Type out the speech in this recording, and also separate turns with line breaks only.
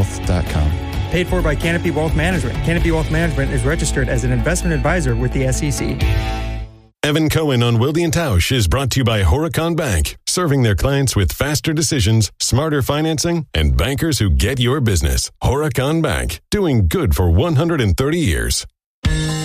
canadywealth.com.
Paid for by Canopy Wealth Management. Canopy Wealth Management is registered as an investment advisor with the SEC.
Evan Cohen on Wilde and Tausch is brought to you by Horicon Bank, serving their clients with faster decisions, smarter financing, and bankers who get your business. Horicon Bank, doing good for 130 years.